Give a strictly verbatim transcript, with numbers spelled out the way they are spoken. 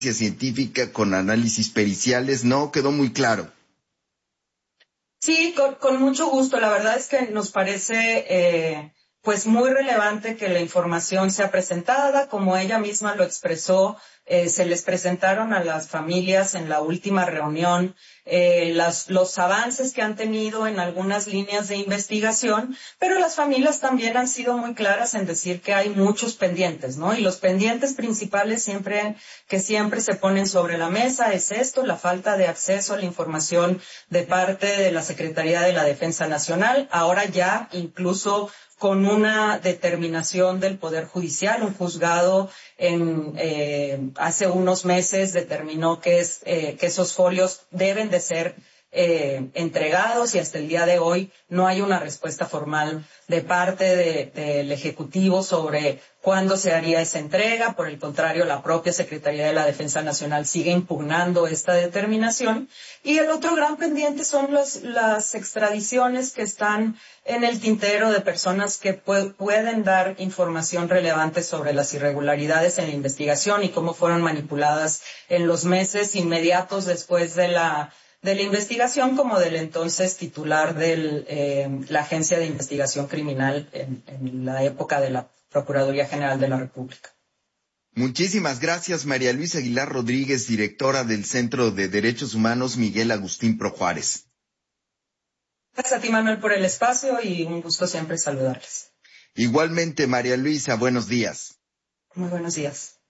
científica con análisis periciales, no quedó muy claro. Sí, con, con mucho gusto. La verdad es que nos parece eh, pues muy relevante que la información sea presentada, como ella misma lo expresó. Eh, se les presentaron a las familias en la última reunión eh, las, los avances que han tenido en algunas líneas de investigación, pero las familias también han sido muy claras en decir que hay muchos pendientes, ¿no? Y los pendientes principales siempre que siempre se ponen sobre la mesa es esto, la falta de acceso a la información de parte de la Secretaría de la Defensa Nacional, ahora ya incluso con una determinación del Poder Judicial, un juzgado en, eh, hace unos meses determinó que, es, eh, que esos folios deben de ser eh, entregados y hasta el día de hoy no hay una respuesta formal de parte de, del Ejecutivo sobre cuándo se haría esa entrega. Por el contrario, la propia Secretaría de la Defensa Nacional sigue impugnando esta determinación. Y el otro gran pendiente son las, las extradiciones que están en el tintero de personas que pu- pueden dar información relevante sobre las irregularidades en la investigación y cómo fueron manipuladas en los meses inmediatos después de la de la investigación, como del entonces titular de eh, la Agencia de Investigación Criminal en, en la época de la Procuraduría General de la República. Muchísimas gracias, María Luisa Aguilar Rodríguez, directora del Centro de Derechos Humanos Miguel Agustín Pro Juárez. Gracias a ti, Manuel, por el espacio y un gusto siempre saludarles. Igualmente, María Luisa, buenos días. Muy buenos días.